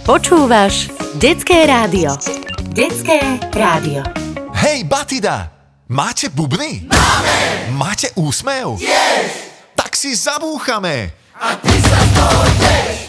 Počúvaš Detské rádio. Detské rádio. Hej, Batida! Máte bubny? Máme! Máte úsmev? Tiež! Tak si zabúchame! A ty sa z toho tiež!